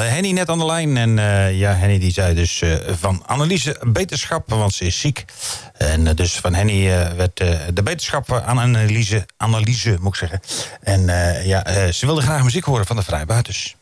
Henny net aan de lijn. En Henny die zei dus van Anneliese beterschap, want ze is ziek. En dus van Henny werd de beterschap aan Anneliese moet ik zeggen. En ze wilde graag muziek horen van de Vrijbuiters.